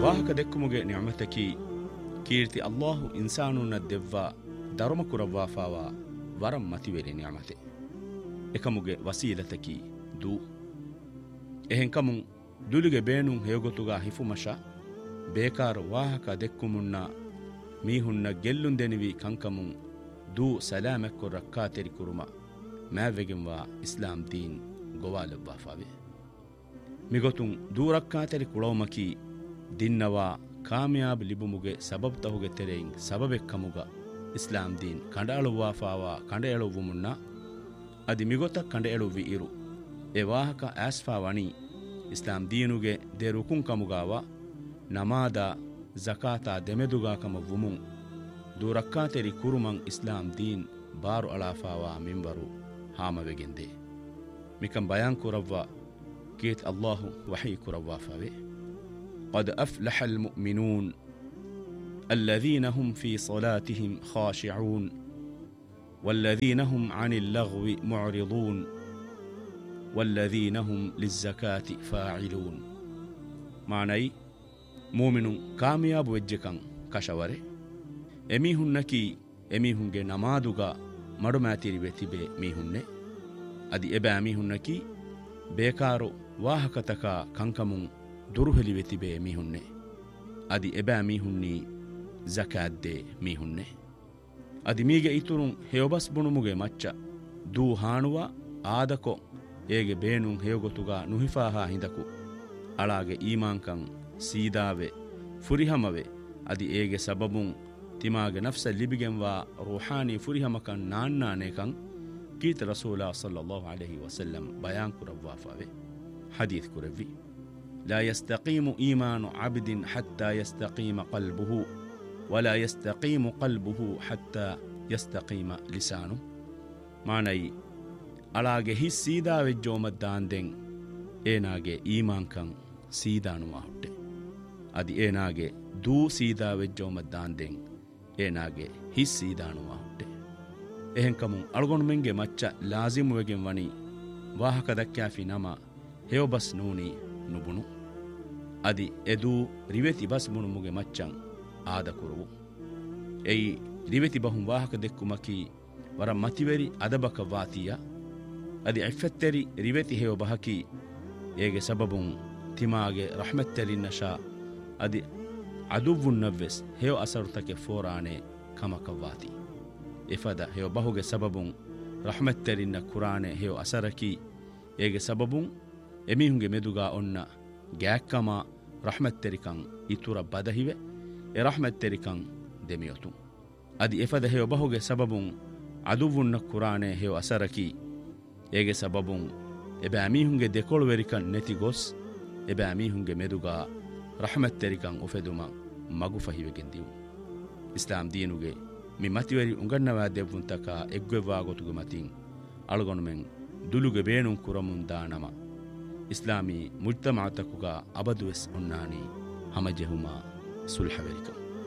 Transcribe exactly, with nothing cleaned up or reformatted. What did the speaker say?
ವಾಹಕ ದೆಕ್ಕುಮುಗೆ ನಿಅಮತಕಿ ಕೀರ್ತಿ ಅಲ್ಲಾಹು ಇನ್ಸಾನುನ್ನ ದೆವ್ವ ಧರ್ಮ ಕುರವ್ವಾಫಾವ ವರಂ ಮತಿವೆರಿ ನಿಅಮತೆ ಎಕಮುಗೆ ವಸೀಲತಕಿ ದೂ ಎಹೆಂಕಮುಂ ದುಲುಗೆ ಬೇನುಂ ಹೇಗೊತುಗ ಹಿಫುಮಶ ಬೇಕಾರು ವಾಹಕ ದೆಕ್ಕುಮುನ್ನ ಮೀಹುನ್ನ ಗೆಲ್ಲುಂದೆನಿವಿ ಕಂಕಮುಂ ದೂ ಸಲಾಮೆಕ್ಕು ರಕ್ಕಾತೆರಿ ಕುರುಮ ಮ್ಯಾವೆಗೆಂವಾ ಇಸ್ಲಾಂ ದೀನ್ ಗೊವಾಲವ್ವಾಫಾವೆ ಮಿಗೊತುಂ ದೂ ರಕ್ಕಾತೆರಿ ಕುಳೋಮಕಿ ದಿನ್ನವಾ ಕಾಮಯಾಬ್ ಲಿಬುಮುಗೆ ಸಬಬ್ ತಹುಗೆ ತೆರೆಯಿಂ ಸಬಬೆಕ್ಕಮುಗ ಇಸ್ಲಾಂ ದೀನ್ ಕಂಡಾಳುವಾಫಾವ ಕಂಡ ಎಳುವುಮುನ್ನ ಅದಿ ಮಿಗೊತ ಕಂಡ ಎಳುವಿ ಇರು ಎ ವಾಹಕ ಆಸ್ಫಾವಣಿ ಇಸ್ಲಾಂ ದೀನುಗೆ ದೆ ರುಕುಂ ಕಮುಗಾವ ನಮಾದ ಜಕಾತಾ ದೆಮೆದುಗಾಕಮ ವುಮುಂ ದೂರಕ್ಕಾತೆರಿ ಕುರುಮಂ ಇಸ್ಲಾಂ ದೀನ್ ಬಾರು ಅಳಾಫಾವ ಮಿಂಬರು ಹಾಮವೆಗೆಂದೆ ಮಿಕಂ ಬಯಾನ್ ಕುರವ್ವ ಕೀತ್ ಅಲ್ಲಾಹು ವಹಿ ಕುರವ್ವಾಫಾವೆ قد أفلح المؤمنون الذين هم في صلاتهم خاشعون والذين هم عن اللغو معرضون والذين هم للزكاة فاعلون معنى مؤمن كامياب وجهكم كشوره ಎಮೀಹುನ್ನಕಿ ಎಮೀಹುಂಗೆ ನಮಾದುಗ ಮಡುಮ್ಯಾತಿರಿ ವೆತಿಬೆ ಮೀಹುನ್ನೆ ಅದಿ ಎಬೆ ಅಮೀಹುನ್ನಕಿ ಬೇಕಾರು ವಾಹಕತಕ ಕಂಕಮುಂ ದುರುಹಲಿ ವೆತಿಬೆ ಮೀಹುನ್ನೆ ಅದಿ ಎಬೆ ಅಮೀಹುನ್ನಿ ಜಕಾದ್ದೆ ಮೀಹುನ್ನೆ ಅದಿ ಮೀಗೆ ಇತುರುಂ ಹೇವಬಸ್ ಬುಣುಮುಗೆ ಮಚ್ಚ ದೂ ಹಾಣುವ ಆದಕೊ ಏಗೆ ಬೇಣುಂ ಹೇವಗೊತುಗ ನುಹಿಫಾಹ ಹಿಂದಕು ಅಳಾಗೆ ಈಮಾಂಕಂ ಸೀದಾವೆ ಫುರಿಹಮವೆ ಅದಿ ಏಗೆ ಸಬಬುಂ ತಿಮಾಗೆ ನಫ್ಸ ಲಿಬಿಗೆಂವಾ ರೂಹಾನಿ ಫುರಿಹಮಕಂ ನಾನ್ನಾನೇಕಂ ಕೀತ ರಸೂಲ ಸಲ್ಲಲ್ಲಾಹು ಅಲೈಹಿ ವಸಲ್ಲಂ ಬಯಾನ್ ಕುರವ್ವಾಫಾವೆ ಹದೀತ್ ಕುರವ್ವಿ ಲಾ ಯಸ್ತಕೀಮು ಈಮಾನು ಅಬ್ದಿನ್ ಹತ್ತಾ ಯಸ್ತಕೀಮ ಕಲ್ಬುಹು ವಲಾ ಯಸ್ತಕೀಮು ಕಲ್ಬುಹು ಹತ್ತಾ ಯಸ್ತಕೀಮ ಲಿಸಾನು ಮಾನೈ ಅಳಾಗೆ ಹಿಸ್ ಸೀದಾವೆಜ್ಜೋಮದ್ದಾಂದೆಂ ಏನಾಗೆ ಈಮಾಂಕಂ ಸೀದಾನುವಾ ಹುಟ್ಟೆ ಅದಿ ಏನಾಗೆ ದೂ ಸೀದಾವೆಜ್ಜೋಮದ್ದಾಂದೆಂ ಏನಾಗೆ ಹಿಸ್ ಸೀದಾನುವಾ ಹುಟ್ಟೆ ಎಹೆಂಕಮು ಅಳಗೊಂಡು ಮೆಂಗೆ ಮಚ್ಚ ಲಾಜಿಮುವೆಗೆಂ ವಣಿ ವಾಹಕ ದಕ್ಕಾಫಿ ನಮ ಹೇವಬಸ್ ನೂನಿ ನುಬುಣು ಅದಿ ಎದೂ ರಿವೆತಿ ಬಸ್ ಮುಣುಮುಗೆ ಮಚ್ಚಂ ಆದ ಕುರುವು ಎಯಿ ರಿವೆತಿ ಬಹುಂ ವಾಹಕ ದೆಕ್ಕುಮಕಿ ವರ ಮತಿವೆರಿ ಅದಬಕ ವಾತಿಯ ಅದಿ ಇಫ್ಫೆತ್ತೆರಿ ರಿವೆತಿ ಹೇವ ಬಹಕಿ ಏಗೆ ಸಬಬುಂ ತಿಮಾಗೆ ರಹ್ಮತ್ತೆರಿನ್ನಶಾ ಅದಿ ಅದುವುನ್ನವ್ವೆಸ್ ಹೇವ ಅಸರುತಕೆ ಫೋರಾಣೆ ಕಮಕವಾತಿ ಇಫದ ಹೇವ ಬಹುಗೆ ಸಬಬುಂ ರಹ್ಮತ್ತೆರಿನ್ನ ಕುರಾಣೆ ಹೇವ ಅಸರಕಿ ಏಗೆ ಸಬಬುಂ ಎಮಿಹುಂಗೆ ಮೆದುಗಾ ಒನ್ನ ಗ್ಯಾಕ್ಕಮ ರಹ್ಮತ್ತೆರಿಕಂ ಇತುರ ಬದಹಿವೆ ಎ ರಹ್ಮತ್ತೆರಿಕಂ ದೆಮಿಯೊತು ಅದಿ ಎಫದ ಹೇವ ಬಹುಗೆ ಸಬಬುಂ ಅದುವುನ್ನ ಕುರಾಣೆ ಹೇವ ಅಸರಕಿ ಏಗೆ ಸಬಬುಂ ಎಬೆ ಅಮೀಹುಂಗೆ ದೆಕೊಳುವೆರಿಕಂ ನೆತಿಗೊಸ್ ಎಬೆ ಅಮೀಹುಂಗೆ ಮೆದುಗಾ ರಹಮತ್ತೆರಿಕಂ ಉಫೆದುಮ ಮಗು ಫಹಿವೆಗೆಂದಿವು ಇಸ್ಲಾಂ ದೀನುಗೆ ಮಿ ಮತಿವರಿ ಉಂಗನ್ನವಾ ದೆವ್ವುಂತಕ ಎಗ್ವೆವ್ವಾ ಗೊತುಗೆ ಮತಿಂ ಅಳಗೊಣುಮೆಂ ದುಲುಗೆ ಬೇಣುಂ ಕುರಮುಂ ದಾನಮ ಇಸ್ಲಾಮಿ ಮುಜ್ತಮಾತಕುಗ ಅಬದುವೆಸ್ ಉನ್ನಾನಿ ಹಮಜೆಹುಮ ಸುಲ್ಹವೆರಿಕಂ